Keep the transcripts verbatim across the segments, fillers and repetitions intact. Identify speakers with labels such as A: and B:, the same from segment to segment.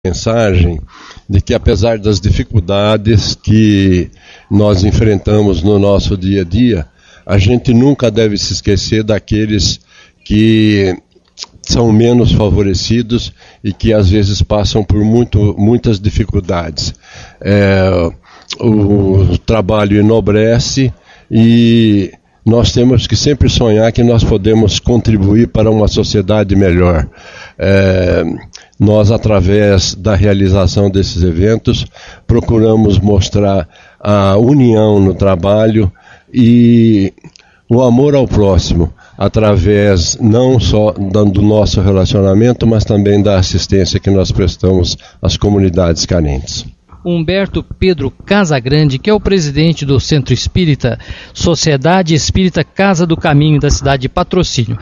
A: mensagem de que, apesar das dificuldades que nós enfrentamos no nosso dia a dia, a gente nunca deve se esquecer daqueles que são menos favorecidos e que às vezes passam por muito, muitas dificuldades. É, o trabalho enobrece e nós temos que sempre sonhar que nós podemos contribuir para uma sociedade melhor. É, nós, através da realização desses eventos, procuramos mostrar a união no trabalho e o amor ao próximo, através não só do nosso relacionamento, mas também da assistência que nós prestamos às comunidades carentes.
B: Humberto Pedro Casagrande, que é o presidente do Centro Espírita, Sociedade Espírita Casa do Caminho, da cidade de Patrocínio.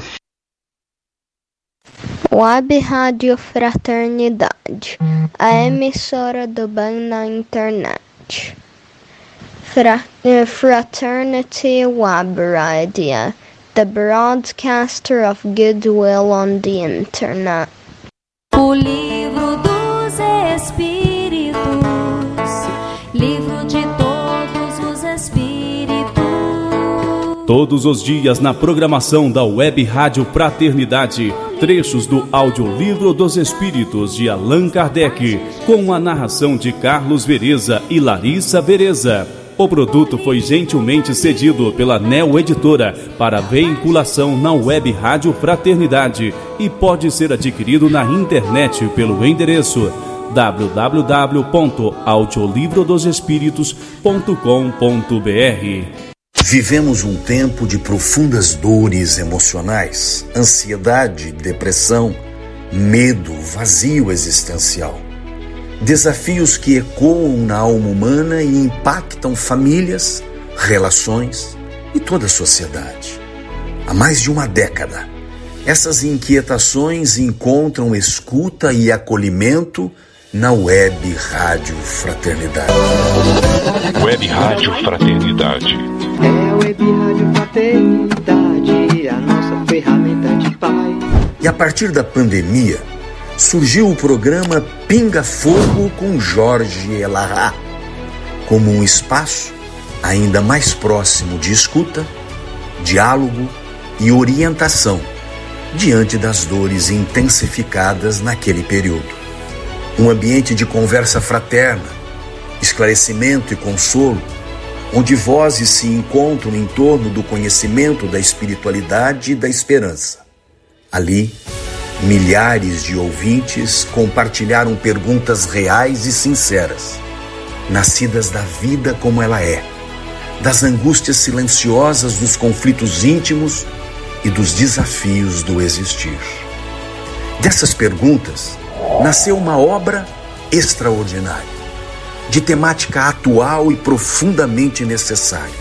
C: Web Rádio Fraternidade, a emissora do bem na internet. Fra- Fraternity Web Radio, the broadcaster of goodwill on the internet.
D: O livro dos Espíritos, livro de todos os Espíritos.
E: Todos os dias na programação da Web Rádio Fraternidade, trechos do Audiolivro dos Espíritos de Allan Kardec, com a narração de Carlos Vereza e Larissa Vereza. O produto foi gentilmente cedido pela Neo Editora para veiculação na Web Rádio Fraternidade e pode ser adquirido na internet pelo endereço w w w ponto audiolivro dos espíritos ponto com ponto b r.
F: Vivemos um tempo de profundas dores emocionais, ansiedade, depressão, medo, vazio existencial. Desafios que ecoam na alma humana e impactam famílias, relações e toda a sociedade. Há mais de uma década, essas inquietações encontram escuta e acolhimento na Web Rádio Fraternidade.
G: Web Rádio Fraternidade.
H: É a Web Rádio Fraternidade, a nossa ferramenta de paz.
F: E a partir da pandemia, surgiu o programa Pinga Fogo com Jorge Elarrat, como um espaço ainda mais próximo de escuta, diálogo e orientação diante das dores intensificadas naquele período. Um ambiente de conversa fraterna, esclarecimento e consolo, onde vozes se encontram em torno do conhecimento da espiritualidade e da esperança. Ali, milhares de ouvintes compartilharam perguntas reais e sinceras, nascidas da vida como ela é, das angústias silenciosas dos conflitos íntimos e dos desafios do existir. Dessas perguntas, nasceu uma obra extraordinária, de temática atual e profundamente necessária: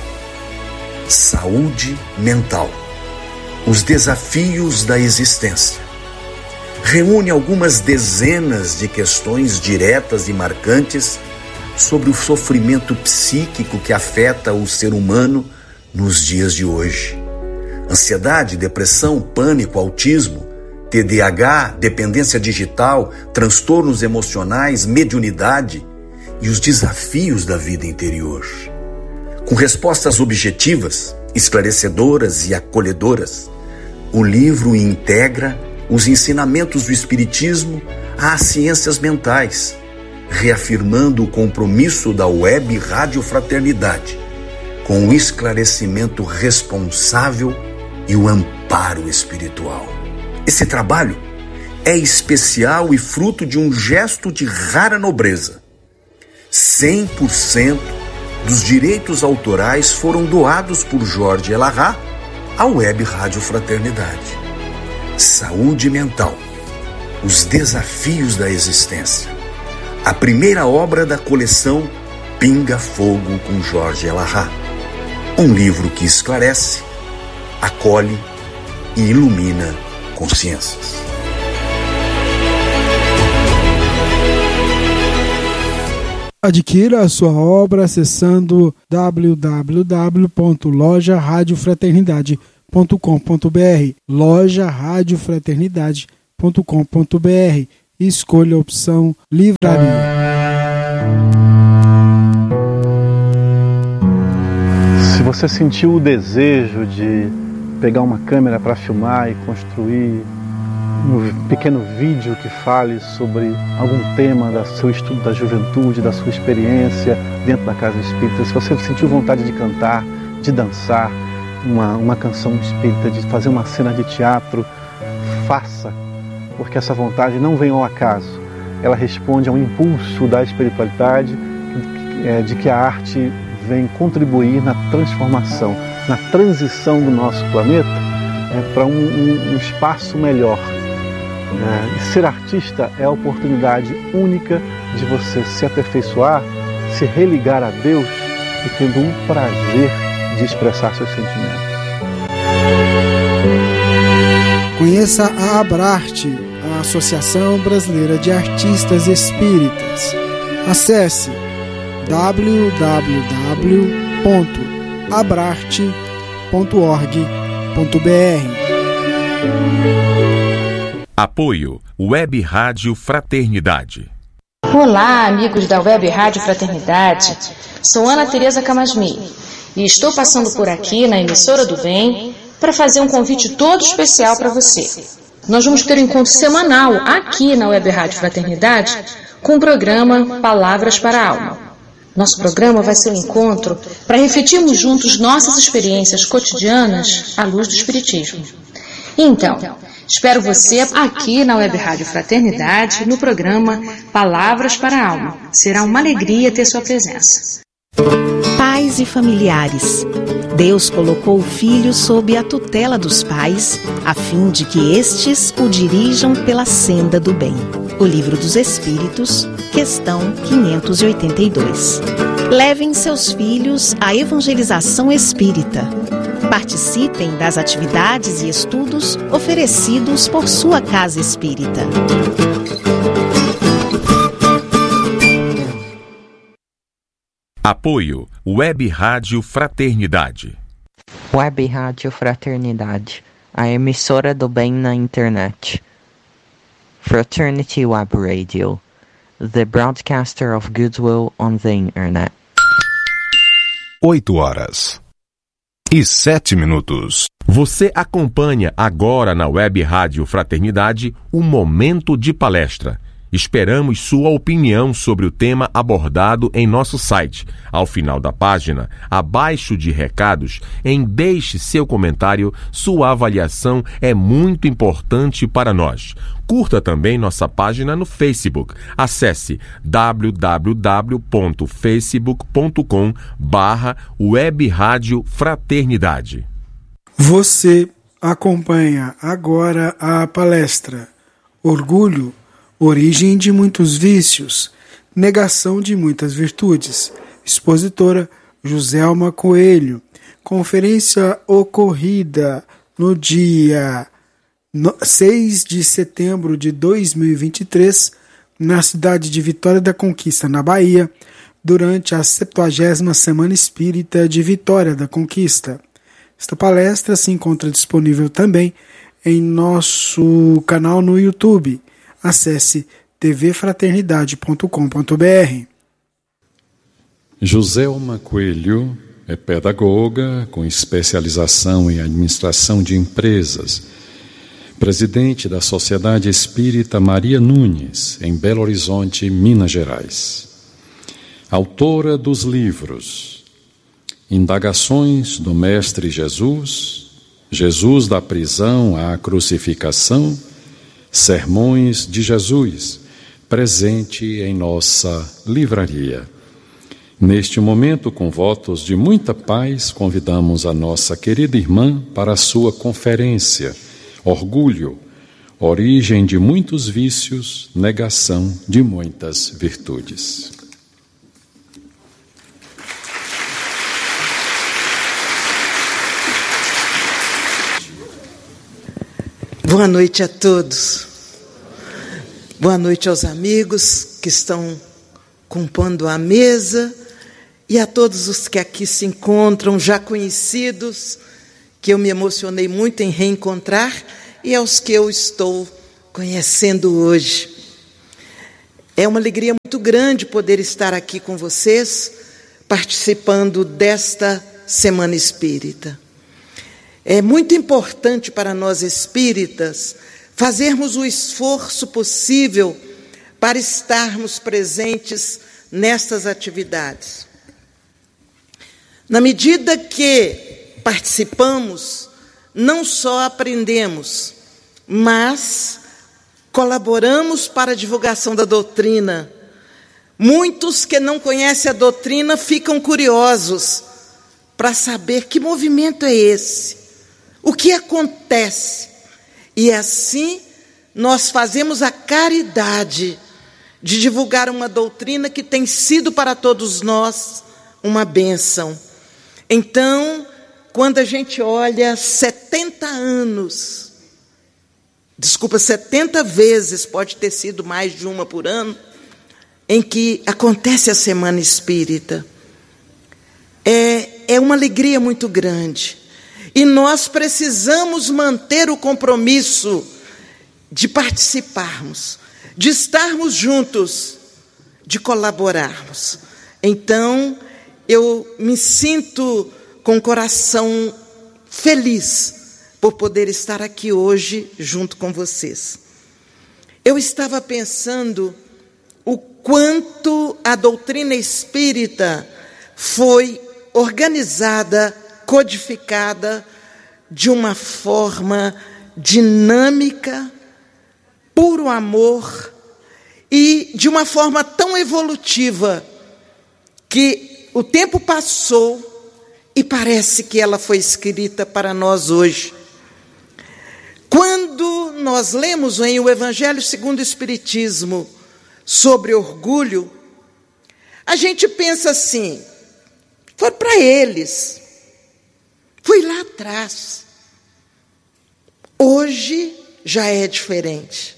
F: saúde mental, os desafios da existência. Reúne algumas dezenas de questões diretas e marcantes sobre o sofrimento psíquico que afeta o ser humano nos dias de hoje. Ansiedade, depressão, pânico, autismo, T D A H, dependência digital, transtornos emocionais, mediunidade e os desafios da vida interior. Com respostas objetivas, esclarecedoras e acolhedoras, o livro integra os ensinamentos do Espiritismo às ciências mentais, reafirmando o compromisso da Web Rádio Fraternidade com o esclarecimento responsável e o amparo espiritual. Esse trabalho é especial e fruto de um gesto de rara nobreza. cem por cento dos direitos autorais foram doados por Jorge Elarrat à Web Rádio Fraternidade. Saúde mental, os desafios da existência. A primeira obra da coleção Pinga Fogo com Jorge Elarrat. Um livro que esclarece, acolhe e ilumina consciências.
I: Adquira a sua obra acessando w w w ponto loja rádio fraternidade ponto com ponto b r, loja rádio fraternidade ponto com ponto b r, e escolha a opção Livraria.
J: Se você sentiu o desejo de pegar uma câmera para filmar e construir um pequeno vídeo que fale sobre algum tema do seu estudo da juventude, da sua experiência dentro da casa espírita, se você sentiu vontade de cantar, de dançar uma, uma canção espírita, de fazer uma cena de teatro, faça, porque essa vontade não vem ao acaso. Ela responde a um impulso da espiritualidade, de que a arte vem contribuir na transformação, na transição do nosso planeta é, para um, um, um espaço melhor. É, e ser artista é a oportunidade única de você se aperfeiçoar, se religar a Deus e tendo um prazer de expressar seus sentimentos.
I: Conheça a Abrarte, a Associação Brasileira de Artistas Espíritas. Acesse w w w ponto abrarte ponto org ponto b r.
K: Apoio Web Rádio Fraternidade.
L: Olá, amigos da Web Rádio Fraternidade. Sou Ana Tereza Camasmi e estou passando por aqui na Emissora do Bem para fazer um convite todo especial para você. Nós vamos ter um encontro semanal aqui na Web Rádio Fraternidade com o programa Palavras para a Alma. Nosso programa vai ser um encontro para refletirmos juntos nossas experiências cotidianas à luz do Espiritismo. Então, espero você aqui na Web Rádio Fraternidade no programa Palavras para a Alma. Será uma alegria ter sua presença.
M: Pais e familiares. Deus colocou o filho sob a tutela dos pais, a fim de que estes o dirijam pela senda do bem. O Livro dos Espíritos, questão quinhentos e oitenta e dois. Levem seus filhos à evangelização espírita. Participem das atividades e estudos oferecidos por sua casa espírita.
K: Apoio Web Rádio Fraternidade.
N: Web Rádio Fraternidade, a emissora do bem na internet. Fraternity Web Radio, the broadcaster of goodwill on the internet.
K: Oito horas e sete minutos. Você acompanha agora na Web Rádio Fraternidade um momento de palestra. Esperamos sua opinião sobre o tema abordado em nosso site. Ao final da página, abaixo de recados, em deixe seu comentário, sua avaliação é muito importante para nós. Curta também nossa página no Facebook. Acesse w w w ponto facebook ponto com barra Web Rádio Fraternidade.
I: Você acompanha agora a palestra Orgulho, Origem de muitos vícios, negação de muitas virtudes. Expositora Joselma Coelho. Conferência ocorrida no dia seis de setembro de dois mil e vinte e três, na cidade de Vitória da Conquista, na Bahia, durante a septuagésima Semana Espírita de Vitória da Conquista. Esta palestra se encontra disponível também em nosso canal no YouTube. Acesse t v fraternidade ponto com ponto b r.
O: Joselma Coelho é pedagoga com especialização em administração de empresas, presidente da Sociedade Espírita Maria Nunes, em Belo Horizonte, Minas Gerais. Autora dos livros Indagações do Mestre Jesus, Jesus da Prisão à Crucificação, Sermões de Jesus, presente em nossa livraria. Neste momento, com votos de muita paz, convidamos a nossa querida irmã para a sua conferência Orgulho, Origem de muitos vícios, negação de muitas virtudes.
P: Boa noite a todos. Boa noite aos amigos que estão compondo a mesa e a todos os que aqui se encontram, já conhecidos, que eu me emocionei muito em reencontrar, e aos que eu estou conhecendo hoje. É uma alegria muito grande poder estar aqui com vocês, participando desta Semana Espírita. É muito importante para nós espíritas fazermos o esforço possível para estarmos presentes nestas atividades. Na medida que participamos, não só aprendemos, mas colaboramos para a divulgação da doutrina. Muitos que não conhecem a doutrina ficam curiosos para saber que movimento é esse, o que acontece. E assim nós fazemos a caridade de divulgar uma doutrina que tem sido para todos nós uma bênção. Então, quando a gente olha setenta anos, desculpa, setenta vezes, pode ter sido mais de uma por ano, em que acontece a Semana Espírita, é, é uma alegria muito grande. E nós precisamos manter o compromisso de participarmos, de estarmos juntos, de colaborarmos. Então, eu me sinto com o coração feliz por poder estar aqui hoje junto com vocês. Eu estava pensando o quanto a doutrina espírita foi organizada, codificada de uma forma dinâmica, puro amor e de uma forma tão evolutiva que o tempo passou e parece que ela foi escrita para nós hoje. Quando nós lemos em o Evangelho segundo o Espiritismo sobre orgulho, a gente pensa assim, foi para eles, foi lá atrás. Hoje já é diferente.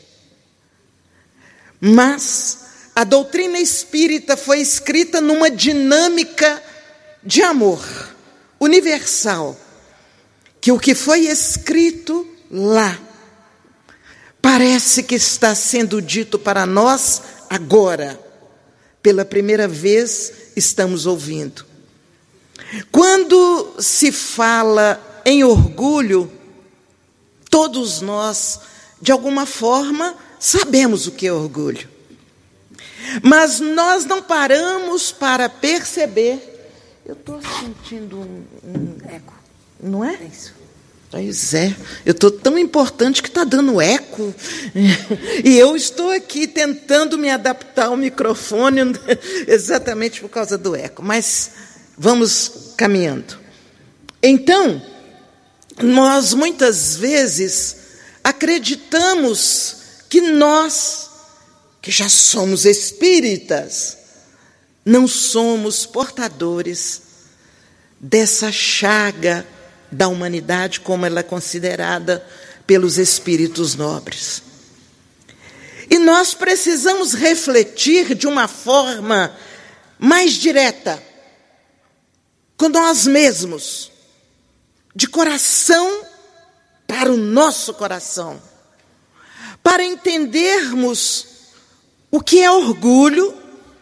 P: Mas a doutrina espírita foi escrita numa dinâmica de amor universal, que o que foi escrito lá parece que está sendo dito para nós agora. Pela primeira vez estamos ouvindo. Quando se fala em orgulho, todos nós, de alguma forma, sabemos o que é orgulho. Mas nós não paramos para perceber. Eu estou sentindo um, um eco, não é? Isso. Pois é, eu estou tão importante que está dando eco. E eu estou aqui tentando me adaptar ao microfone exatamente por causa do eco. Mas vamos caminhando. Então, nós muitas vezes acreditamos que nós, que já somos espíritas, não somos portadores dessa chaga da humanidade como ela é considerada pelos espíritos nobres. E nós precisamos refletir de uma forma mais direta com nós mesmos, de coração para o nosso coração, para entendermos o que é orgulho,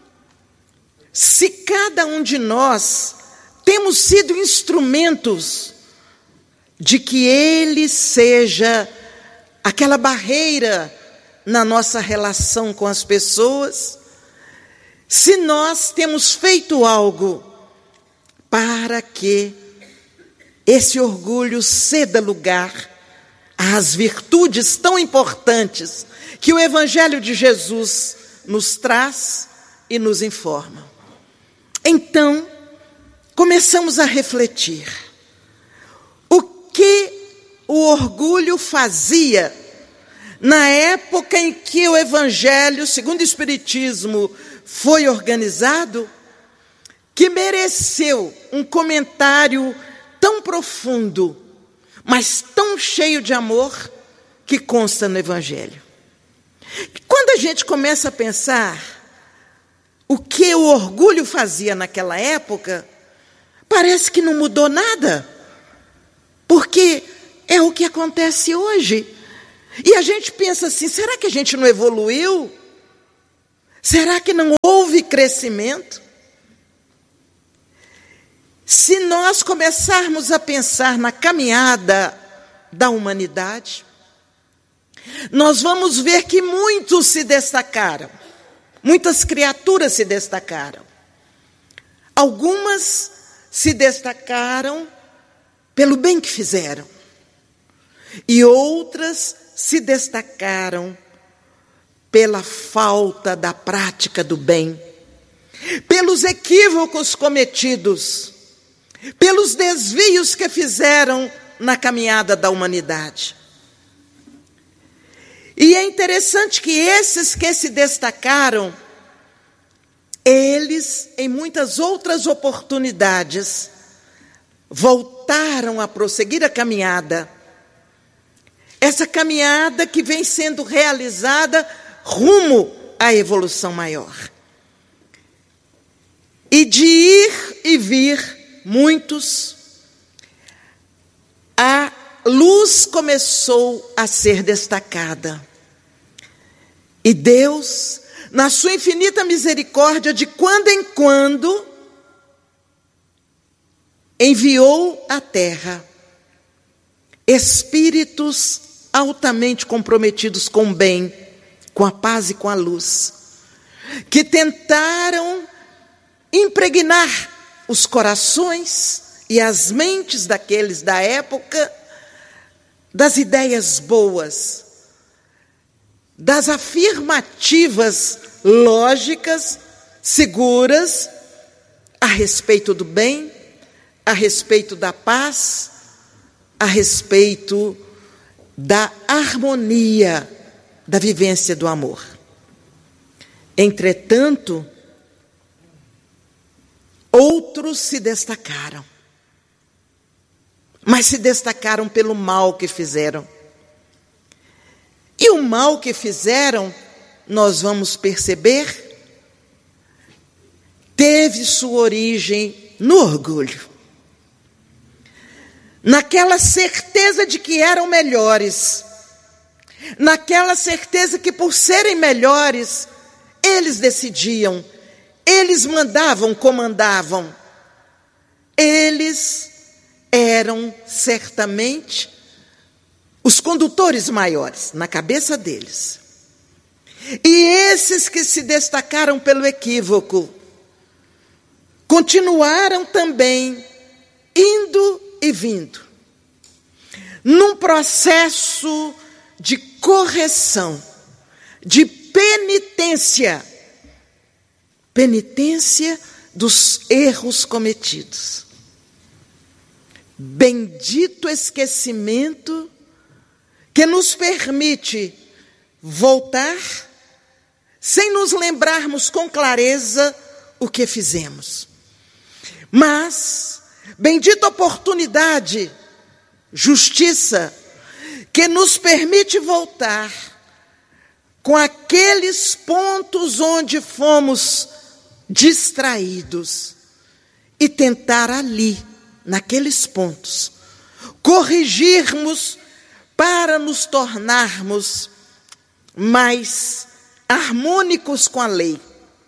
P: se cada um de nós temos sido instrumentos de que ele seja aquela barreira na nossa relação com as pessoas, se nós temos feito algo para que esse orgulho ceda lugar às virtudes tão importantes que o Evangelho de Jesus nos traz e nos informa. Então, começamos a refletir. O que o orgulho fazia na época em que o Evangelho, segundo o Espiritismo, foi organizado, que mereceu um comentário tão profundo, mas tão cheio de amor, que consta no Evangelho. Quando a gente começa a pensar o que o orgulho fazia naquela época, parece que não mudou nada, porque é o que acontece hoje. E a gente pensa assim, será que a gente não evoluiu? Será que não houve crescimento? Se nós começarmos a pensar na caminhada da humanidade, nós vamos ver que muitos se destacaram, muitas criaturas se destacaram. Algumas se destacaram pelo bem que fizeram, e outras se destacaram pela falta da prática do bem, pelos equívocos cometidos, pelos desvios que fizeram na caminhada da humanidade. E é interessante que esses que se destacaram, eles, em muitas outras oportunidades, voltaram a prosseguir a caminhada. Essa caminhada que vem sendo realizada rumo à evolução maior. E de ir e vir, muitos, a luz começou a ser destacada. E Deus, na sua infinita misericórdia, de quando em quando, enviou à terra espíritos altamente comprometidos com o bem, com a paz e com a luz, que tentaram impregnar os corações e as mentes daqueles da época das ideias boas, das afirmativas lógicas, seguras, a respeito do bem, a respeito da paz, a respeito da harmonia, da vivência do amor. Entretanto, outros se destacaram, mas se destacaram pelo mal que fizeram. E o mal que fizeram, nós vamos perceber, teve sua origem no orgulho, naquela certeza de que eram melhores, naquela certeza que por serem melhores, eles decidiam, eles mandavam, comandavam, eles eram certamente os condutores maiores na cabeça deles. E esses que se destacaram pelo equívoco, continuaram também indo e vindo, num processo de correção, de penitência, penitência dos erros cometidos. Bendito esquecimento que nos permite voltar sem nos lembrarmos com clareza o que fizemos. Mas bendita oportunidade, justiça, que nos permite voltar com aqueles pontos onde fomos distraídos e tentar ali, naqueles pontos, corrigirmos para nos tornarmos mais harmônicos com a lei.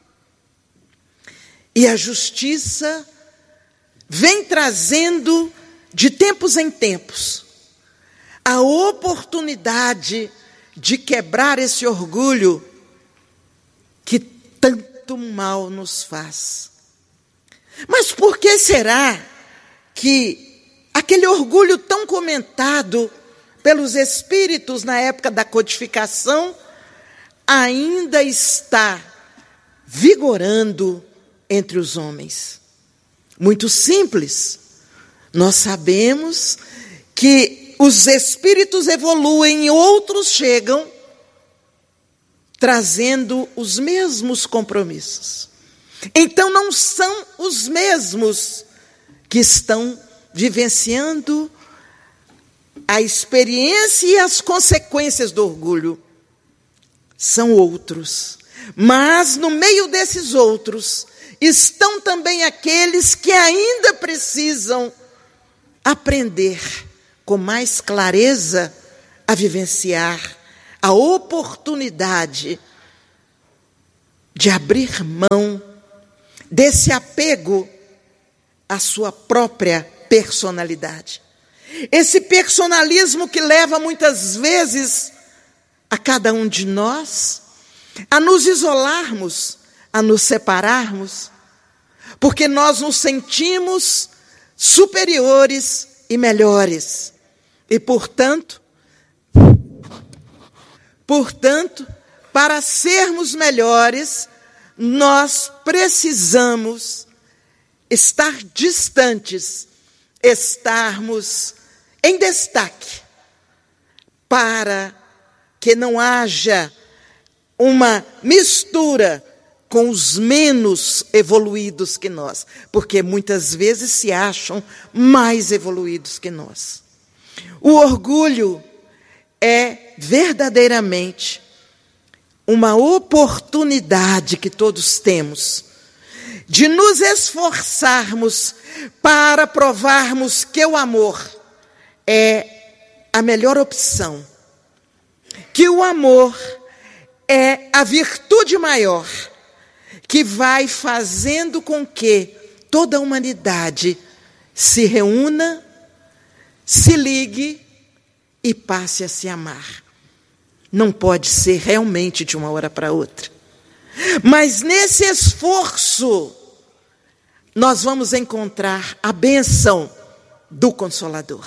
P: E a justiça vem trazendo, de tempos em tempos, a oportunidade de quebrar esse orgulho que tanto mal nos faz. Mas por que será que aquele orgulho tão comentado pelos espíritos na época da codificação ainda está vigorando entre os homens? Muito simples. Nós sabemos que os espíritos evoluem e outros chegam trazendo os mesmos compromissos. Então não são os mesmos que estão vivenciando a experiência e as consequências do orgulho. São outros. Mas no meio desses outros estão também aqueles que ainda precisam aprender com mais clareza a vivenciar a oportunidade de abrir mão desse apego à sua própria personalidade. Esse personalismo que leva muitas vezes a cada um de nós a nos isolarmos, a nos separarmos, porque nós nos sentimos superiores e melhores. E, portanto, portanto, para sermos melhores, nós precisamos estar distantes, estarmos em destaque, para que não haja uma mistura com os menos evoluídos que nós, porque muitas vezes se acham mais evoluídos que nós. O orgulho é verdadeiramente uma oportunidade que todos temos de nos esforçarmos para provarmos que o amor é a melhor opção, que o amor é a virtude maior, que vai fazendo com que toda a humanidade se reúna, se ligue e passe a se amar. Não pode ser realmente de uma hora para outra. Mas nesse esforço, nós vamos encontrar a bênção do Consolador.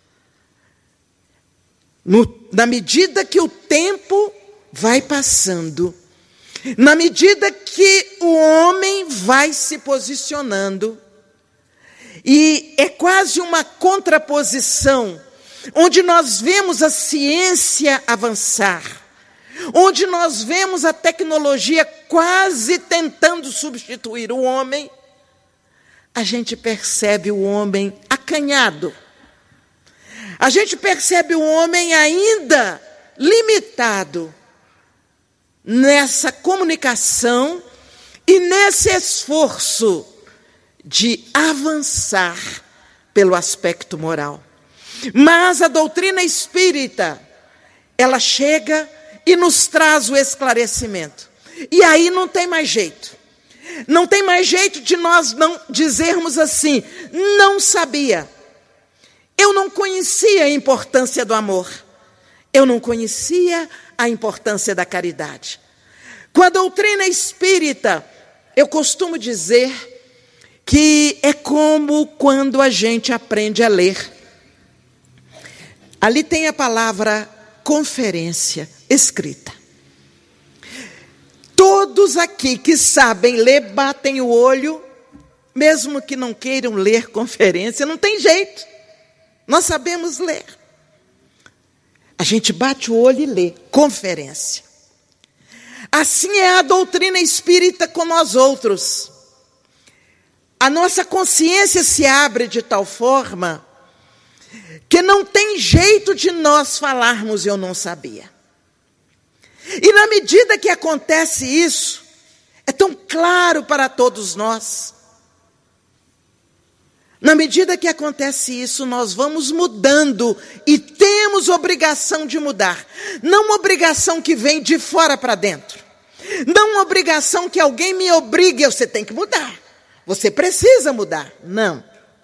P: No, na medida que o tempo vai passando, na medida que o homem vai se posicionando, e é quase uma contraposição, onde nós vemos a ciência avançar, onde nós vemos a tecnologia quase tentando substituir o homem, a gente percebe o homem acanhado. A gente percebe o homem ainda limitado nessa comunicação e nesse esforço de avançar pelo aspecto moral. Mas a doutrina espírita, ela chega e nos traz o esclarecimento. E aí não tem mais jeito. Não tem mais jeito de nós não dizermos assim, não sabia. Eu não conhecia a importância do amor. Eu não conhecia a importância da caridade. Com a doutrina espírita, eu costumo dizer que é como quando a gente aprende a ler. Ali tem a palavra conferência escrita. Todos aqui que sabem ler, batem o olho, mesmo que não queiram ler conferência, não tem jeito. Nós sabemos ler. A gente bate o olho e lê conferência. Assim é a doutrina espírita com nós outros. A nossa consciência se abre de tal forma que não tem jeito de nós falarmos eu não sabia. E na medida que acontece isso, é tão claro para todos nós. Na medida que acontece isso, nós vamos mudando e temos obrigação de mudar. Não uma obrigação que vem de fora para dentro. Não uma obrigação que alguém me obrigue, você tem que mudar. Você precisa mudar. Não.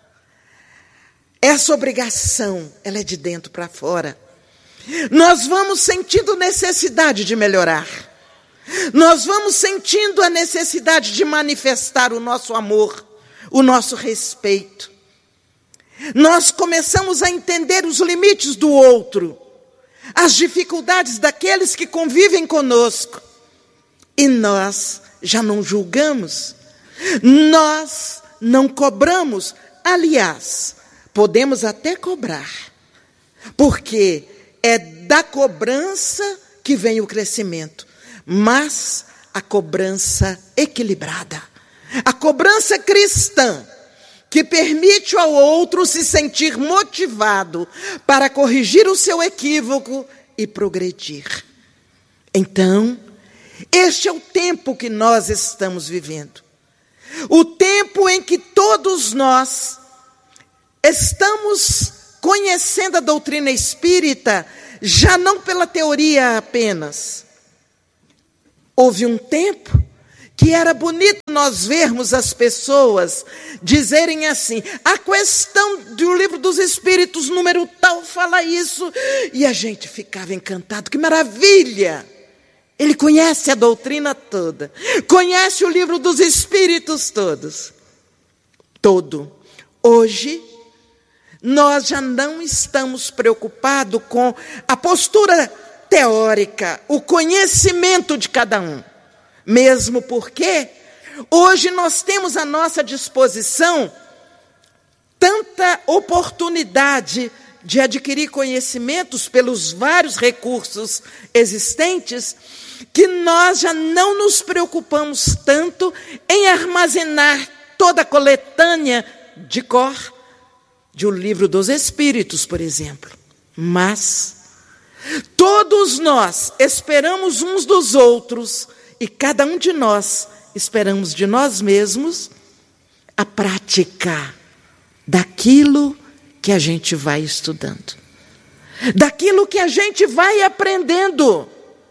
P: Essa obrigação, ela é de dentro para fora. Nós vamos sentindo necessidade de melhorar. Nós vamos sentindo a necessidade de manifestar o nosso amor, o nosso respeito. Nós começamos a entender os limites do outro, as dificuldades daqueles que convivem conosco. E nós já não julgamos, nós não cobramos. Aliás, podemos até cobrar, porque é da cobrança que vem o crescimento, mas a cobrança equilibrada, a cobrança cristã, que permite ao outro se sentir motivado para corrigir o seu equívoco e progredir. Então, este é o tempo que nós estamos vivendo. O tempo em que todos nós estamos conhecendo a doutrina espírita, já não pela teoria apenas. Houve um tempo que era bonito nós vermos as pessoas dizerem assim, a questão do livro dos Espíritos, número tal, fala isso, e a gente ficava encantado, que maravilha! Ele conhece a doutrina toda, conhece o livro dos Espíritos todos, todo. Hoje, nós já não estamos preocupados com a postura teórica, o conhecimento de cada um. Mesmo porque hoje nós temos à nossa disposição tanta oportunidade de adquirir conhecimentos pelos vários recursos existentes, que nós já não nos preocupamos tanto em armazenar toda a coletânea de cor de O Livro dos Espíritos, por exemplo. Mas todos nós esperamos uns dos outros, e cada um de nós esperamos de nós mesmos a prática daquilo que a gente vai estudando, daquilo que a gente vai aprendendo.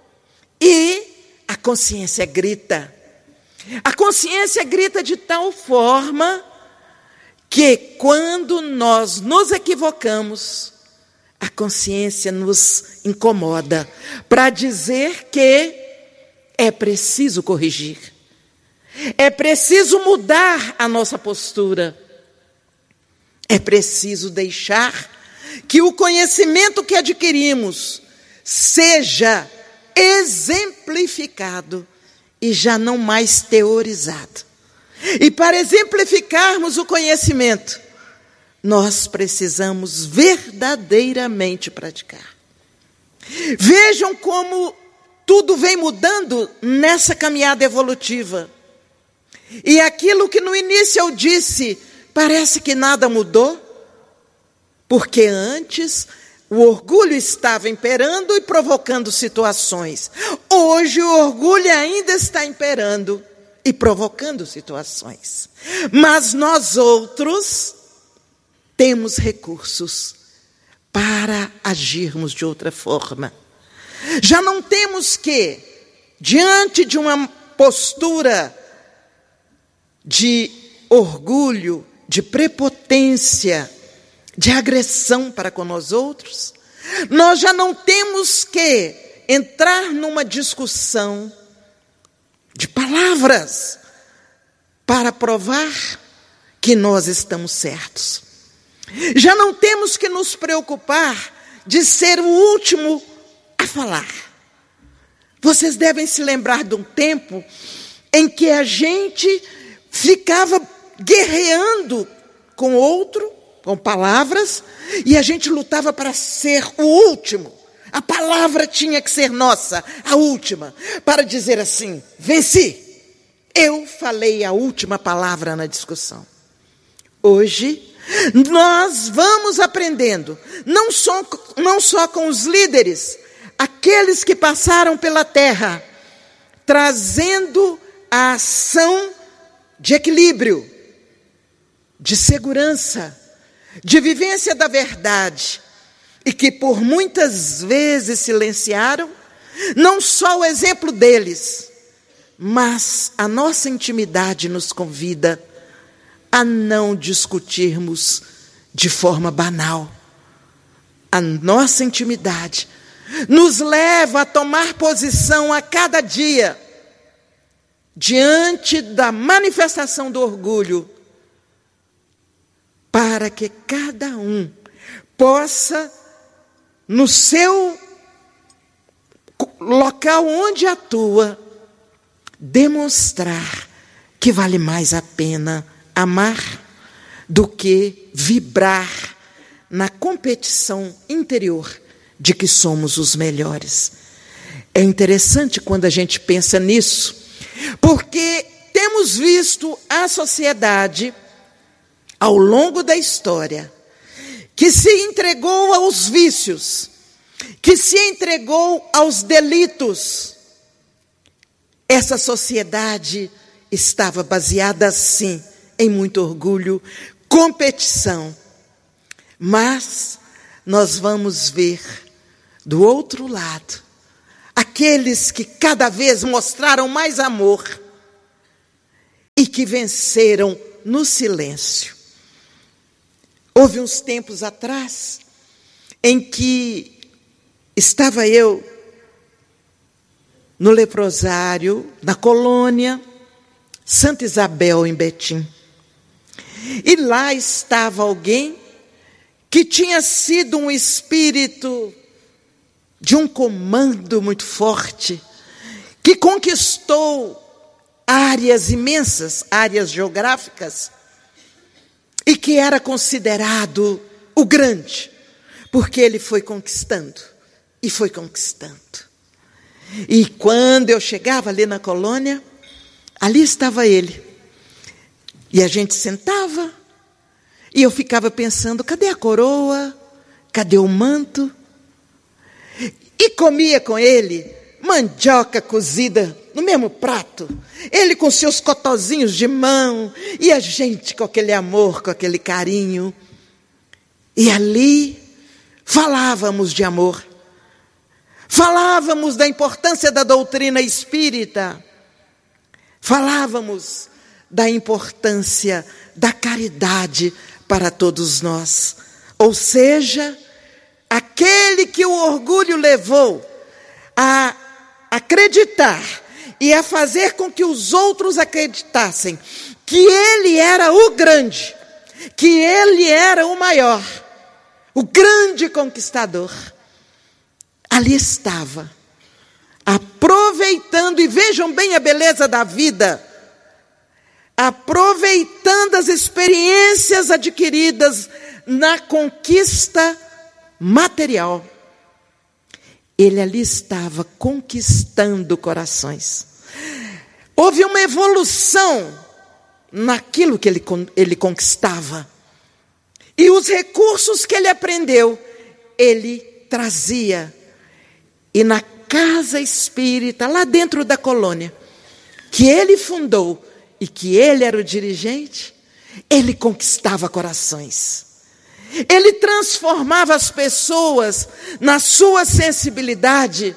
P: E a consciência grita. A consciência grita de tal forma que quando nós nos equivocamos, a consciência nos incomoda para dizer que é preciso corrigir. É preciso mudar a nossa postura. É preciso deixar que o conhecimento que adquirimos seja exemplificado e já não mais teorizado. E para exemplificarmos o conhecimento, nós precisamos verdadeiramente praticar. Vejam como tudo vem mudando nessa caminhada evolutiva. E aquilo que no início eu disse, parece que nada mudou, porque antes o orgulho estava imperando e provocando situações. Hoje o orgulho ainda está imperando e provocando situações. Mas nós outros temos recursos para agirmos de outra forma. Já não temos que, diante de uma postura de orgulho, de prepotência, de agressão para com nós outros, nós já não temos que entrar numa discussão de palavras para provar que nós estamos certos. Já não temos que nos preocupar de ser o último a falar. Vocês devem se lembrar de um tempo em que a gente ficava guerreando com outro, com palavras, e a gente lutava para ser o último. A palavra tinha que ser nossa, a última, para dizer assim, venci. Eu falei a última palavra na discussão. Hoje, nós vamos aprendendo, não só, não só com os líderes, aqueles que passaram pela terra, trazendo a ação de equilíbrio, de segurança, de vivência da verdade, e que por muitas vezes silenciaram, não só o exemplo deles, mas a nossa intimidade nos convida a não discutirmos de forma banal. A nossa intimidade nos leva a tomar posição a cada dia, diante da manifestação do orgulho, para que cada um possa, no seu local onde atua, demonstrar que vale mais a pena amar do que vibrar na competição interior de que somos os melhores. É interessante quando a gente pensa nisso, porque temos visto a sociedade, ao longo da história, que se entregou aos vícios, que se entregou aos delitos. Essa sociedade estava baseada, sim, em muito orgulho, competição. Mas nós vamos ver, do outro lado, aqueles que cada vez mostraram mais amor, que venceram no silêncio. Houve uns tempos atrás em que estava eu no leprosário, na colônia Santa Isabel, em Betim. E lá estava alguém que tinha sido um espírito de um comando muito forte, que conquistou áreas imensas, áreas geográficas, e que era considerado o grande, porque ele foi conquistando, e foi conquistando. E quando eu chegava ali na colônia, ali estava ele. E a gente sentava, e eu ficava pensando, cadê a coroa? Cadê o manto? E comia com ele mandioca cozida no mesmo prato. Ele com seus cotozinhos de mão, e a gente com aquele amor, com aquele carinho. E ali falávamos de amor. Falávamos da importância da doutrina espírita. Falávamos da importância da caridade para todos nós. Ou seja, aquele que o orgulho levou a acreditar e a fazer com que os outros acreditassem que ele era o grande, que ele era o maior, o grande conquistador. Ali estava, aproveitando, e vejam bem a beleza da vida, aproveitando as experiências adquiridas na conquista material. Ele ali estava conquistando corações. Houve uma evolução naquilo que ele, ele conquistava. E os recursos que ele aprendeu, ele trazia. E na casa espírita, lá dentro da colônia, que ele fundou e que ele era o dirigente, ele conquistava corações. Ele transformava as pessoas na sua sensibilidade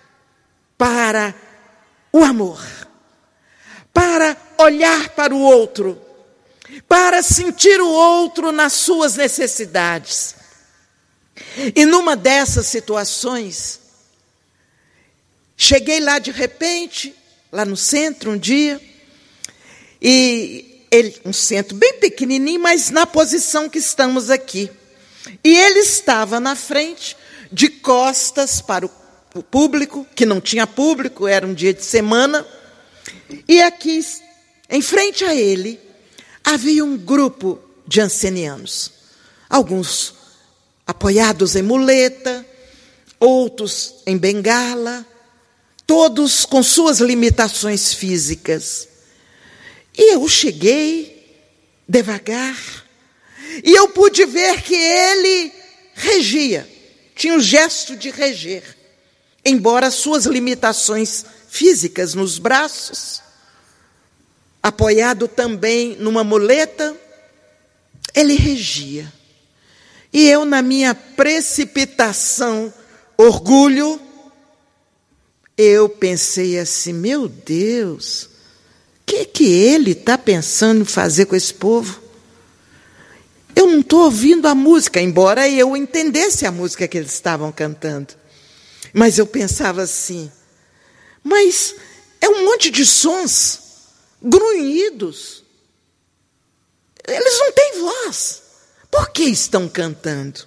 P: para o amor, para olhar para o outro, para sentir o outro nas suas necessidades. E numa dessas situações, cheguei lá de repente, lá no centro um dia, e ele, um centro bem pequenininho, mas na posição que estamos aqui. E ele estava na frente, de costas para o, o público, que não tinha público, era um dia de semana. E aqui, em frente a ele, havia um grupo de ancenianos. Alguns apoiados em muleta, outros em bengala, todos com suas limitações físicas. E eu cheguei devagar, e eu pude ver que ele regia, tinha um gesto de reger, embora suas limitações físicas nos braços, apoiado também numa muleta, ele regia. E eu, na minha precipitação, orgulho, eu pensei assim, meu Deus, o que, que ele está pensando em fazer com esse povo? Eu não estou ouvindo a música, embora eu entendesse a música que eles estavam cantando. Mas eu pensava assim, mas é um monte de sons grunhidos. Eles não têm voz. Por que estão cantando?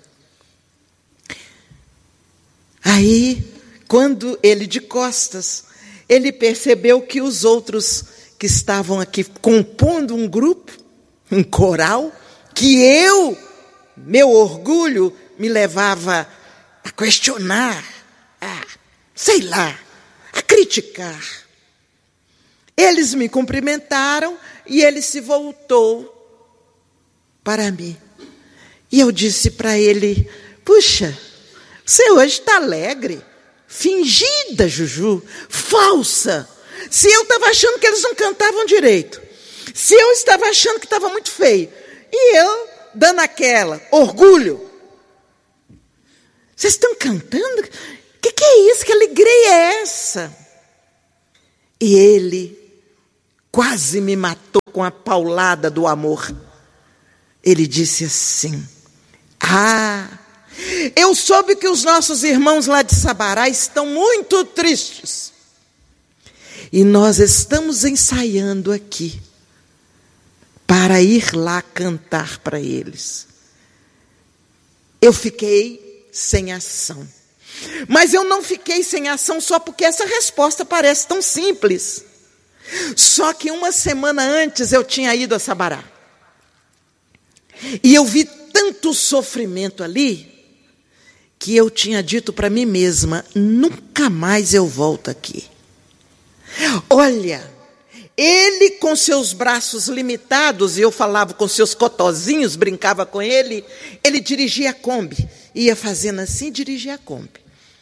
P: Aí, quando ele de costas, ele percebeu que os outros que estavam aqui compondo um grupo, um coral, que eu, meu orgulho, me levava a questionar, a, sei lá, a criticar. Eles me cumprimentaram e ele se voltou para mim. E eu disse para ele, puxa, você hoje está alegre, fingida, Juju, falsa. Se eu estava achando que eles não cantavam direito, se eu estava achando que estava muito feio, e eu dando aquela, orgulho. Vocês estão cantando? O que, que é isso? Que alegria é essa? E ele, quase me matou com a paulada do amor. Ele disse assim: ah, eu soube que os nossos irmãos lá de Sabará estão muito tristes. E nós estamos ensaiando aqui para ir lá cantar para eles. Eu fiquei sem ação. Mas eu não fiquei sem ação só porque essa resposta parece tão simples. Só que uma semana antes eu tinha ido a Sabará. E eu vi tanto sofrimento ali, que eu tinha dito para mim mesma: nunca mais eu volto aqui. Olha, ele com seus braços limitados, e eu falava com seus cotozinhos, brincava com ele, ele dirigia a Kombi, ia fazendo assim, dirigia a Kombi.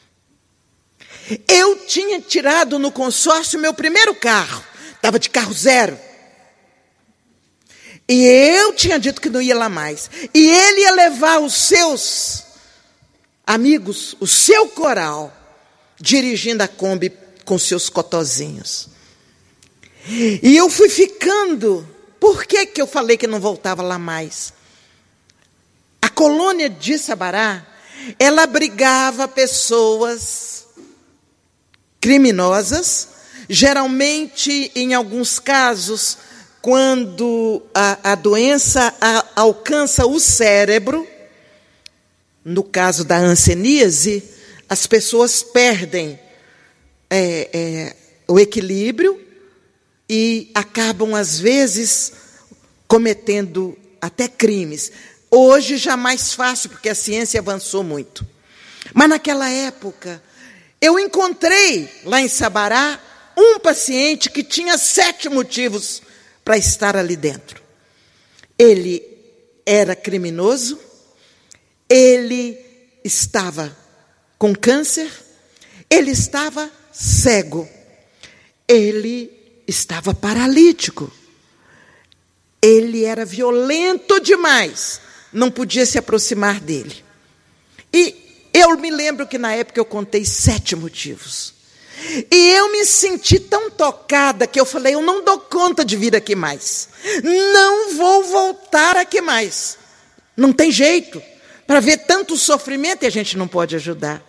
P: Eu tinha tirado no consórcio meu primeiro carro, estava de carro zero. E eu tinha dito que não ia lá mais. E ele ia levar os seus amigos, o seu coral, dirigindo a Kombi com seus cotozinhos. E eu fui ficando. Por que que eu falei que não voltava lá mais? A colônia de Sabará, ela abrigava pessoas criminosas, geralmente, em alguns casos, quando a, a doença a, alcança o cérebro, no caso da hanseníase, as pessoas perdem é, é, o equilíbrio e acabam, às vezes, cometendo até crimes. Hoje já mais fácil, porque a ciência avançou muito. Mas naquela época, eu encontrei lá em Sabará um paciente que tinha sete motivos para estar ali dentro. Ele era criminoso, ele estava com câncer, ele estava cego, ele estava paralítico, ele era violento demais, não podia se aproximar dele. E eu me lembro que na época eu contei sete motivos. E eu me senti tão tocada que eu falei: eu não dou conta de vir aqui mais. Não vou voltar aqui mais. Não tem jeito. Para ver tanto sofrimento e a gente não pode ajudar.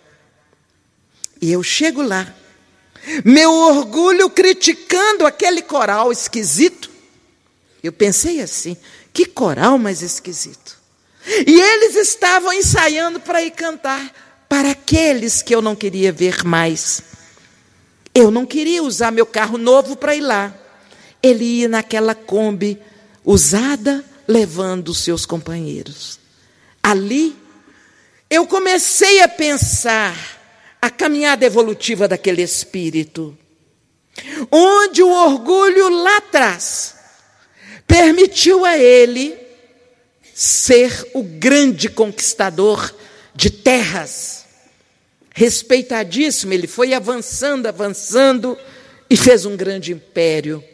P: E eu chego lá. Meu orgulho criticando aquele coral esquisito. Eu pensei assim: que coral mais esquisito. E eles estavam ensaiando para ir cantar para aqueles que eu não queria ver mais. Eu não queria usar meu carro novo para ir lá. Ele ia naquela Kombi usada, levando os seus companheiros. Ali, eu comecei a pensar a caminhada evolutiva daquele espírito, onde o orgulho lá atrás permitiu a ele ser o grande conquistador de terras. Respeitadíssimo, ele foi avançando, avançando e fez um grande império.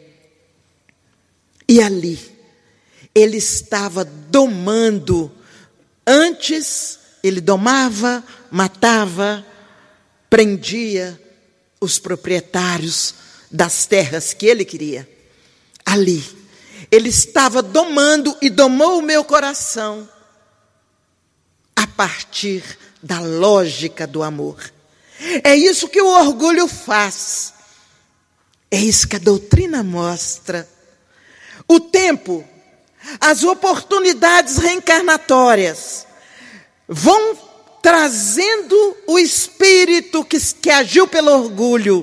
P: E ali, ele estava domando. Antes, ele domava, matava, prendia os proprietários das terras que ele queria. Ali, ele estava domando e domou o meu coração a partir da lógica do amor. É isso que o orgulho faz. É isso que a doutrina mostra. O tempo, as oportunidades reencarnatórias vão trazendo o espírito que, que agiu pelo orgulho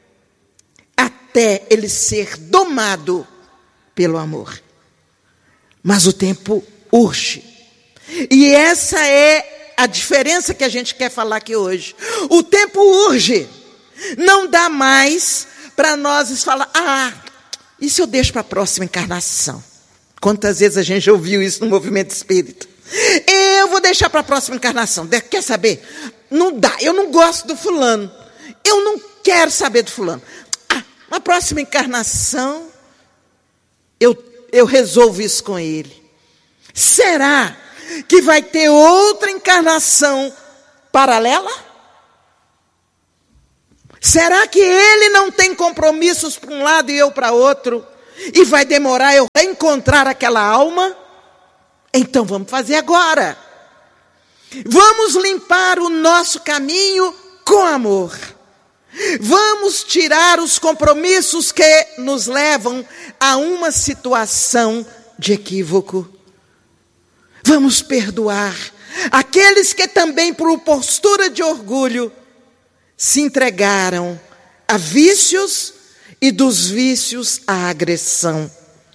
P: até ele ser domado pelo amor. Mas o tempo urge. E essa é a diferença que a gente quer falar aqui hoje. O tempo urge. Não dá mais para nós falar: ah, isso eu deixo para a próxima encarnação. Quantas vezes a gente já ouviu isso no movimento espírita? Eu vou deixar para a próxima encarnação. Quer saber? Não dá. Eu não gosto do fulano. Eu não quero saber do fulano. Ah, na próxima encarnação, eu, eu resolvo isso com ele. Será que vai ter outra encarnação paralela? Será que ele não tem compromissos para um lado e eu para outro? e vai demorar eu encontrar aquela alma, então vamos fazer agora. Vamos limpar o nosso caminho com amor. Vamos tirar os compromissos que nos levam a uma situação de equívoco. Vamos perdoar aqueles que também, por postura de orgulho, se entregaram a vícios e dos vícios à agressão.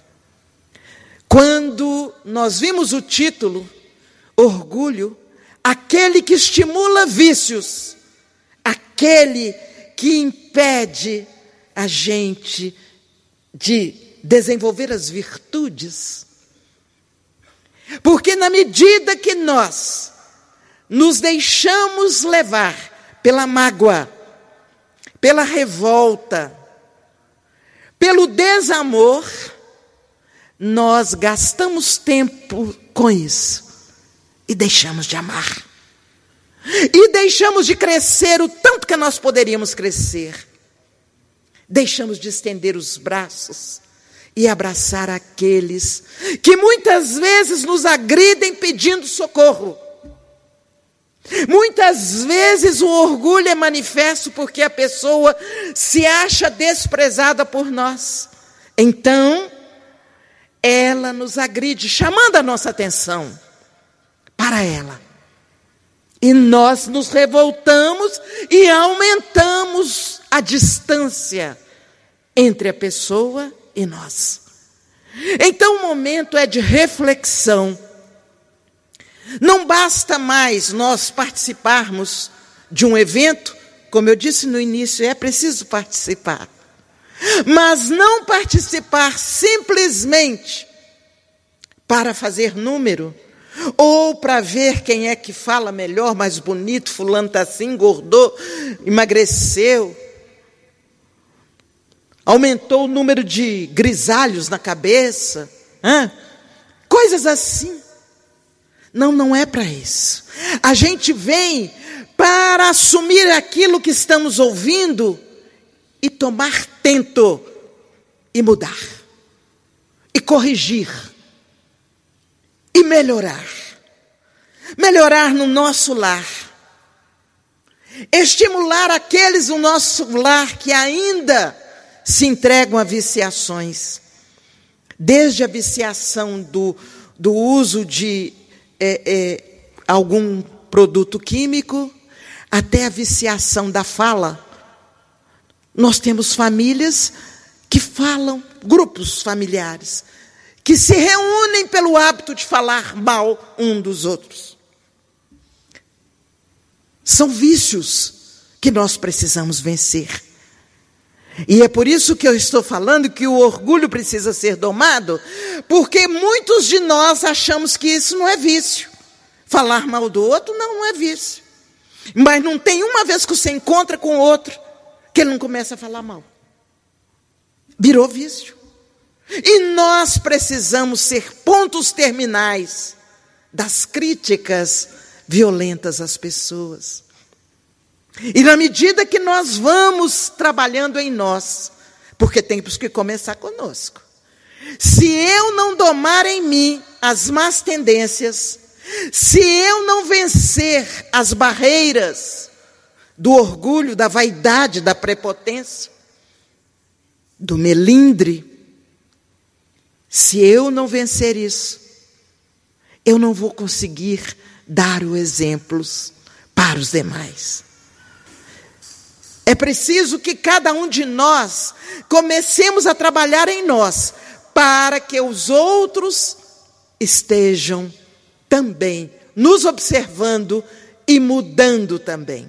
P: Quando nós vimos o título, orgulho, aquele que estimula vícios, aquele que impede a gente de desenvolver as virtudes. Porque na medida que nós nos deixamos levar pela mágoa, pela revolta, pelo desamor, nós gastamos tempo com isso e deixamos de amar. E deixamos de crescer o tanto que nós poderíamos crescer. Deixamos de estender os braços e abraçar aqueles que muitas vezes nos agridem pedindo socorro. Muitas vezes o orgulho é manifesto porque a pessoa se acha desprezada por nós. Então, ela nos agride, chamando a nossa atenção para ela. E nós nos revoltamos e aumentamos a distância entre a pessoa e nós. Então o momento é de reflexão. Não basta mais nós participarmos de um evento, como eu disse no início, é preciso participar. Mas não participar simplesmente para fazer número, ou para ver quem é que fala melhor, mais bonito, fulano está assim, engordou, emagreceu, aumentou o número de grisalhos na cabeça, hein? Coisas assim. Não, não é para isso. A gente vem para assumir aquilo que estamos ouvindo e tomar tento e mudar, e corrigir, e melhorar. Melhorar no nosso lar. Estimular aqueles no nosso lar que ainda se entregam a viciações. Desde a viciação do, do uso de é, é, algum produto químico, até a viciação da fala. Nós temos famílias que falam, grupos familiares, que se reúnem pelo hábito de falar mal um dos outros. São vícios que nós precisamos vencer. E é por isso que eu estou falando que o orgulho precisa ser domado, porque muitos de nós achamos que isso não é vício. Falar mal do outro não, não é vício. Mas não tem uma vez que você encontra com o outro que ele não começa a falar mal. Virou vício. E nós precisamos ser pontos terminais das críticas violentas às pessoas. E na medida que nós vamos trabalhando em nós, porque temos que começar conosco. Se eu não domar em mim as más tendências, se eu não vencer as barreiras do orgulho, da vaidade, da prepotência, do melindre, se eu não vencer isso, eu não vou conseguir dar os exemplos para os demais. É preciso que cada um de nós comecemos a trabalhar em nós, para que os outros estejam também nos observando e mudando também.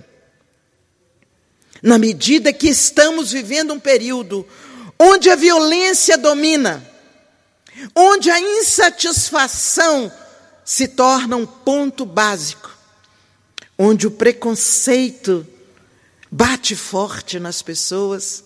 P: Na medida que estamos vivendo um período onde a violência domina, onde a insatisfação se torna um ponto básico, onde o preconceito bate forte nas pessoas,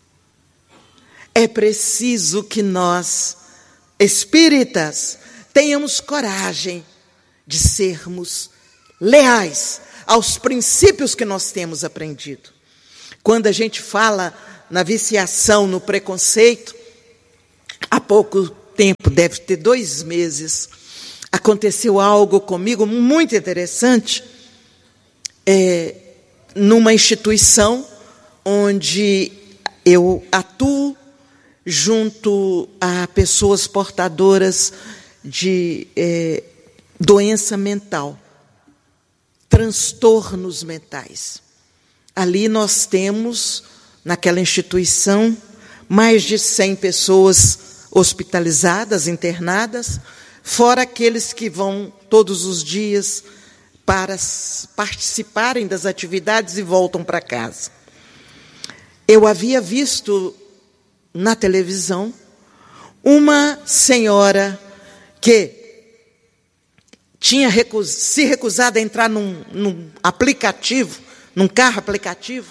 P: é preciso que nós, espíritas, tenhamos coragem de sermos leais aos princípios que nós temos aprendido. Quando a gente fala na viciação, no preconceito, pouco tempo, deve ter dois meses, aconteceu algo comigo muito interessante, é, numa instituição onde eu atuo junto a pessoas portadoras de é, doença mental, transtornos mentais. Ali nós temos, naquela instituição, mais de cem pessoas hospitalizadas, internadas, fora aqueles que vão todos os dias para participarem das atividades e voltam para casa. Eu havia visto na televisão uma senhora que tinha recus- se recusado a entrar num, num aplicativo, num carro aplicativo,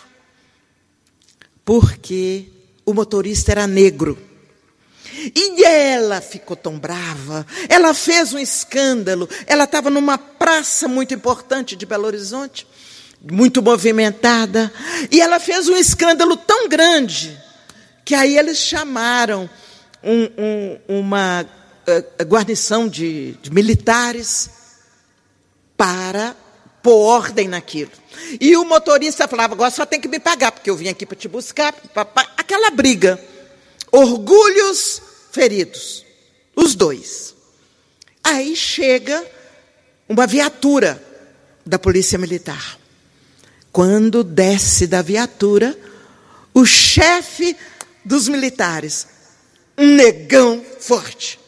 P: porque o motorista era negro. E ela ficou tão brava, ela fez um escândalo, ela estava numa praça muito importante de Belo Horizonte, muito movimentada, e ela fez um escândalo tão grande, que aí eles chamaram um, um, uma uh, guarnição de, de militares para pôr ordem naquilo. E o motorista falava, agora só tem que me pagar, porque eu vim aqui para te buscar, papá. Aquela briga. Orgulhos feridos, os dois. Aí chega uma viatura da Polícia Militar. Quando desce da viatura, o chefe dos militares, um negão forte.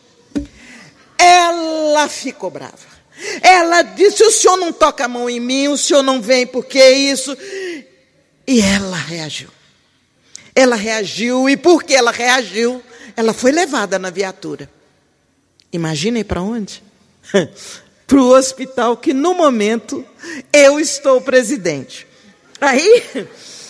P: Ela ficou brava. Ela disse, o senhor não toca a mão em mim, o senhor não vem porque isso. E ela reagiu. Ela reagiu, e porque ela reagiu, ela foi levada na viatura. Imaginem para onde? Para o hospital que, no momento, eu estou presidente. Aí,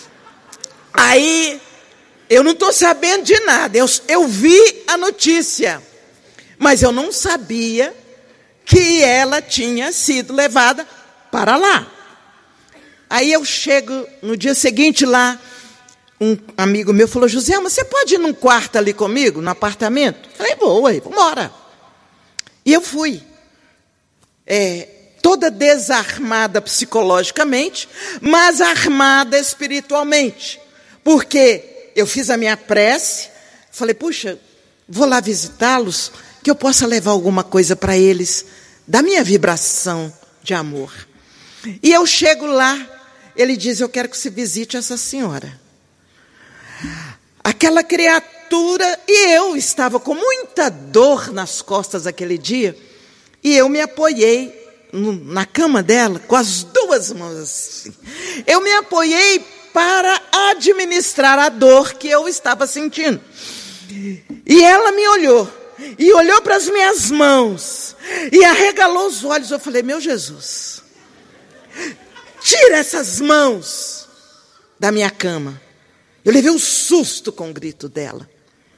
P: aí eu não estou sabendo de nada. Eu, eu vi a notícia, mas eu não sabia que ela tinha sido levada para lá. Aí eu chego no dia seguinte lá, um amigo meu falou, Joselma, você pode ir num quarto ali comigo, no apartamento? Falei, vou, aí, vamos embora. E eu fui. É, toda desarmada psicologicamente, mas armada espiritualmente. Porque eu fiz a minha prece, falei, puxa, vou lá visitá-los, que eu possa levar alguma coisa para eles, da minha vibração de amor. E eu chego lá, ele diz, eu quero que você visite essa senhora. Aquela criatura, e eu estava com muita dor nas costas aquele dia, e eu me apoiei no, na cama dela, com as duas mãos assim. Eu me apoiei para administrar a dor que eu estava sentindo. E ela me olhou, e olhou para as minhas mãos, e arregalou os olhos. Eu falei, meu Jesus, tira essas mãos da minha cama. Eu levei um susto com o grito dela.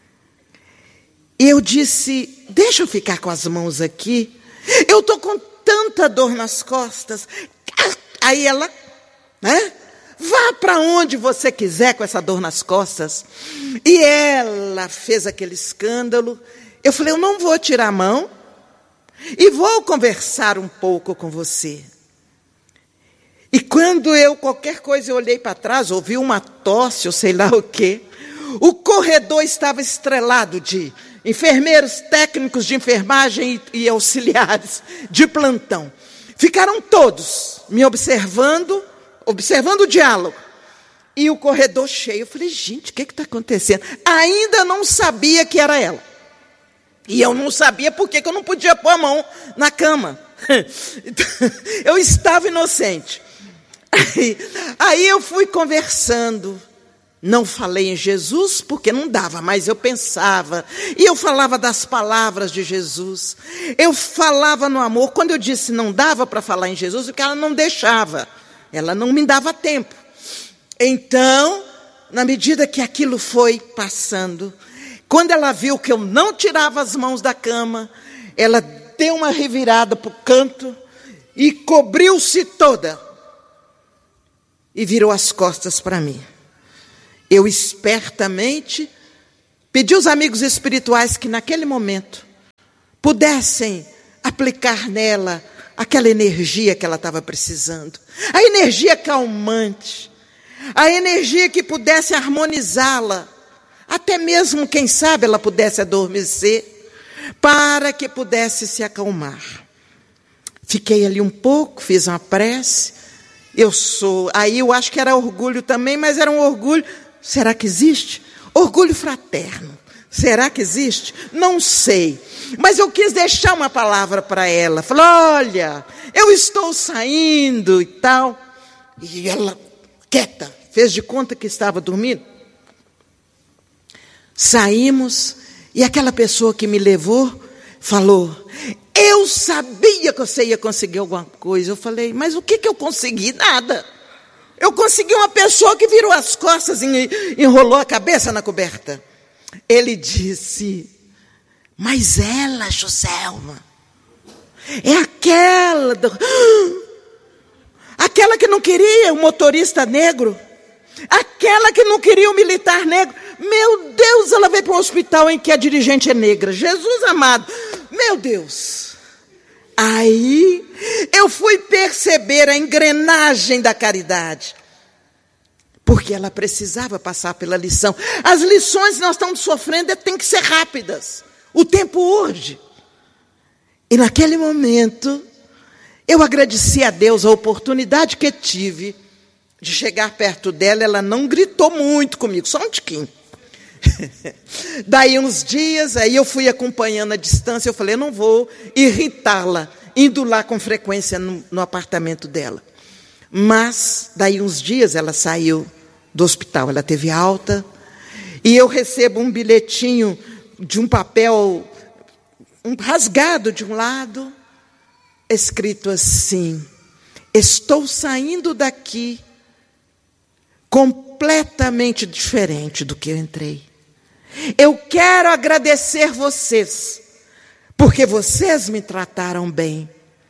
P: E eu disse, deixa eu ficar com as mãos aqui. Eu estou com tanta dor nas costas. Aí ela, né? Vá para onde você quiser com essa dor nas costas. E ela fez aquele escândalo. Eu falei, eu não vou tirar a mão e vou conversar um pouco com você. E quando eu, qualquer coisa, eu olhei para trás, ouvi uma tosse, ou sei lá o quê. O corredor estava estrelado de enfermeiros, técnicos de enfermagem e, e auxiliares de plantão. Ficaram todos me observando, observando o diálogo. E o corredor cheio. Eu falei, gente, o que está acontecendo? Ainda não sabia que era ela. E eu não sabia por que eu não podia pôr a mão na cama. Eu estava inocente. Aí, aí eu fui conversando, não falei em Jesus, porque não dava, mas eu pensava, e eu falava das palavras de Jesus, eu falava no amor. Quando eu disse não dava para falar em Jesus, porque ela não deixava, ela não me dava tempo. Então, na medida que aquilo foi passando, quando ela viu que eu não tirava as mãos da cama, ela deu uma revirada para o canto e cobriu-se toda. E virou as costas para mim. Eu espertamente Pedi aos amigos espirituais que naquele momento pudessem aplicar nela aquela energia que ela estava precisando. A energia calmante. A energia que pudesse harmonizá-la. Até mesmo, quem sabe, ela pudesse adormecer, para que pudesse se acalmar. Fiquei ali um pouco, fiz uma prece. Eu sou, aí eu acho que era orgulho também, mas era um orgulho, será que existe? Orgulho fraterno. Será que existe? Não sei. Mas eu quis deixar uma palavra para ela. Falei, olha, eu estou saindo e tal. E ela, quieta, fez de conta que estava dormindo. Saímos e aquela pessoa que me levou falou, eu sabia que você ia conseguir alguma coisa. Eu falei, mas o que, que eu consegui? Nada. Eu consegui uma pessoa que virou as costas e enrolou a cabeça na coberta. Ele disse, mas ela, Joselma, é aquela, do... aquela que não queria o motorista negro, aquela que não queria o militar negro. Meu Deus, ela veio para um hospital em que a dirigente é negra. Jesus amado, meu Deus. Aí eu fui perceber a engrenagem da caridade. Porque ela precisava passar pela lição. As lições que nós estamos sofrendo têm que ser rápidas. O tempo urge. E naquele momento, eu agradeci a Deus a oportunidade que tive de chegar perto dela. Ela não gritou muito comigo, só um tiquinho. Daí uns dias, aí eu fui acompanhando a distância. Eu falei, eu não vou irritá-la, indo lá com frequência no, no apartamento dela. Mas, daí uns dias, ela saiu do hospital, ela teve alta, e eu recebo um bilhetinho de um papel um, rasgado de um lado, escrito assim, estou saindo daqui completamente diferente do que eu entrei. Eu quero agradecer vocês, porque vocês me trataram bem,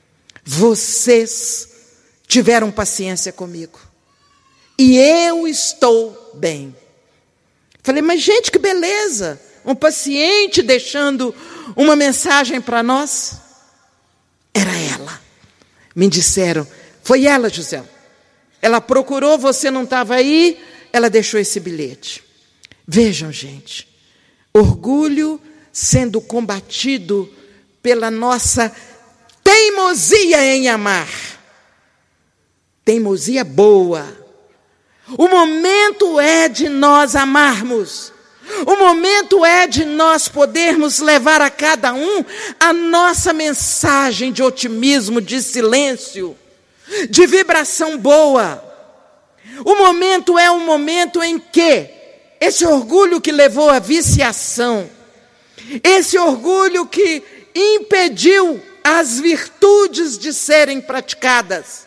P: vocês tiveram paciência comigo. E eu estou bem. Falei, mas gente, que beleza. Um paciente deixando uma mensagem para nós. Era ela. Me disseram, foi ela, José. Ela procurou, você não estava aí, ela deixou esse bilhete. Vejam, gente. Orgulho sendo combatido pela nossa teimosia em amar. Teimosia boa. O momento é de nós amarmos. O momento é de nós podermos levar a cada um a nossa mensagem de otimismo, de silêncio, de vibração boa. O momento é um momento em que esse orgulho que levou à viciação, esse orgulho que impediu as virtudes de serem praticadas,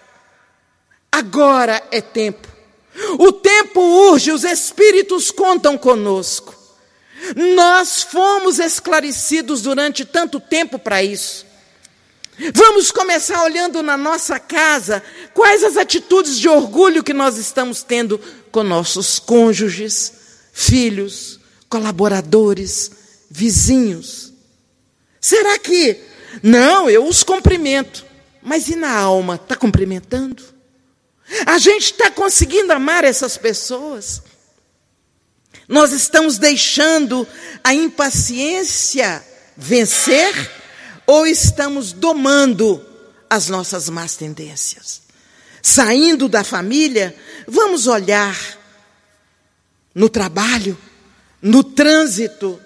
P: agora é tempo. O tempo urge, os espíritos contam conosco. Nós fomos esclarecidos durante tanto tempo para isso. Vamos começar olhando na nossa casa quais as atitudes de orgulho que nós estamos tendo com nossos cônjuges, filhos, colaboradores, vizinhos. Será que, não, eu os cumprimento, mas e na alma, está cumprimentando? A gente está conseguindo amar essas pessoas? Nós estamos deixando a impaciência vencer ou estamos domando as nossas más tendências? Saindo da família, vamos olhar no trabalho, no trânsito,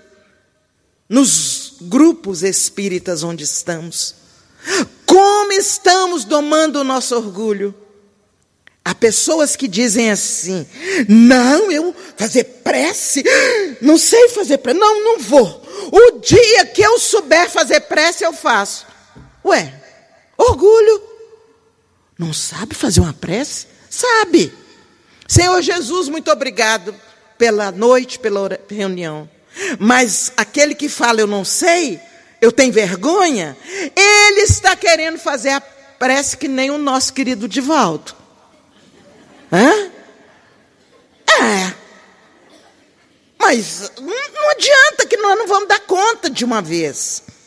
P: nos grupos espíritas onde estamos. Como estamos domando o nosso orgulho? Há pessoas que dizem assim, não, eu fazer prece, não sei fazer prece, não, não vou. O dia que eu souber fazer prece, eu faço. Ué, orgulho. Não sabe fazer uma prece? Sabe. Senhor Jesus, muito obrigado pela noite, pela reunião. Mas aquele que fala, eu não sei, eu tenho vergonha, ele está querendo fazer a prece que nem o nosso querido Divaldo. Hã? É. mas não adianta que nós não vamos dar conta de uma vez.